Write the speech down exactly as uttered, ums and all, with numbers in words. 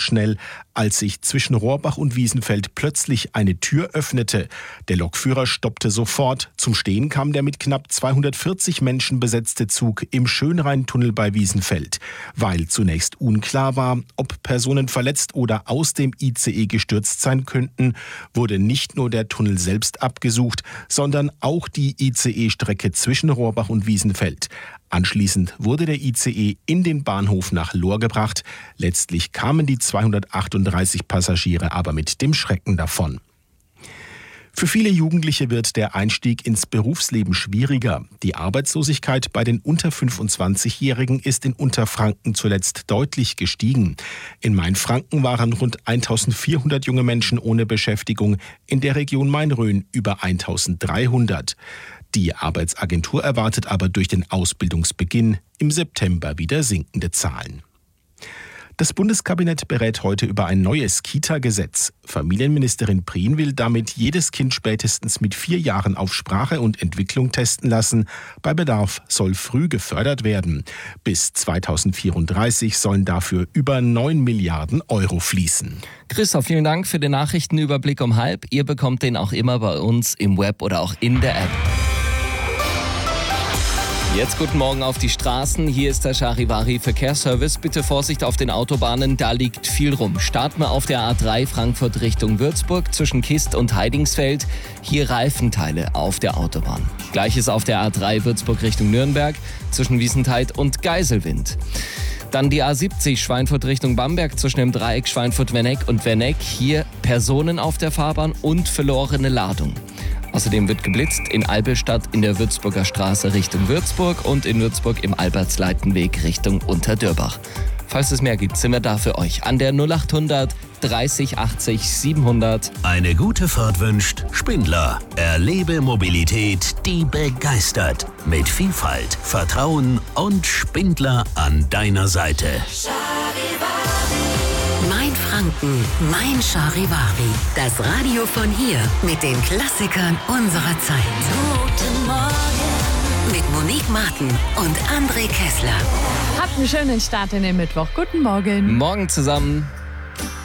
schnell, als sich zwischen Rohrbach und Wiesenfeld plötzlich eine Tür öffnete. Der Lokführer stoppte sofort. Zum Stehen kam der mit knapp zweihundertvierzig Menschen besetzte Zug im Schönrheintunnel bei Wiesenfeld. Weil zunächst unklar war, ob Personen verletzt oder aus dem I C E gestürzt sein könnten, wurde nicht nur der Tunnel selbst abgesucht, sondern auch die I C E-Strecke zwischen Rohrbach und Wiesenfeld. Anschließend wurde der I C E in den Bahnhof nach Lohr gebracht. Letztlich kamen die zweihundertachtunddreißig Passagiere aber mit dem Schrecken davon. Für viele Jugendliche wird der Einstieg ins Berufsleben schwieriger. Die Arbeitslosigkeit bei den unter fünfundzwanzigjährigen ist in Unterfranken zuletzt deutlich gestiegen. In Mainfranken waren rund eintausendvierhundert junge Menschen ohne Beschäftigung, in der Region Main-Rhön über eintausenddreihundert. Die Arbeitsagentur erwartet aber durch den Ausbildungsbeginn im September wieder sinkende Zahlen. Das Bundeskabinett berät heute über ein neues Kita-Gesetz. Familienministerin Prien will damit jedes Kind spätestens mit vier Jahren auf Sprache und Entwicklung testen lassen. Bei Bedarf soll früh gefördert werden. Bis zweitausendvierunddreißig sollen dafür über neun Milliarden Euro fließen. Christoph, vielen Dank für den Nachrichtenüberblick um halb. Ihr bekommt den auch immer bei uns im Web oder auch in der App. Jetzt guten Morgen auf die Straßen. Hier ist der Charivari Verkehrsservice. Bitte Vorsicht auf den Autobahnen, da liegt viel rum. Starten wir auf der A drei Frankfurt Richtung Würzburg zwischen Kist und Heidingsfeld. Hier Reifenteile auf der Autobahn. Gleiches auf der A drei Würzburg Richtung Nürnberg zwischen Wiesenthal und Geiselwind. Dann die A siebzig Schweinfurt Richtung Bamberg zwischen dem Dreieck Schweinfurt-Werneck und Werneck. Hier Personen auf der Fahrbahn und verlorene Ladung. Außerdem wird geblitzt in Albelstadt in der Würzburger Straße Richtung Würzburg und in Würzburg im Albertsleitenweg Richtung Unterdürbach. Falls es mehr gibt, sind wir da für euch an der null achthundert dreißig achtzig siebenhundert. Eine gute Fahrt wünscht Spindler. Erlebe Mobilität, die begeistert. Mit Vielfalt, Vertrauen und Spindler an deiner Seite. Mein Franken, mein Charivari. Das Radio von hier mit den Klassikern unserer Zeit. Guten Morgen. Mit Monique Martin und André Kessler. Habt einen schönen Start in den Mittwoch. Guten Morgen. Morgen zusammen.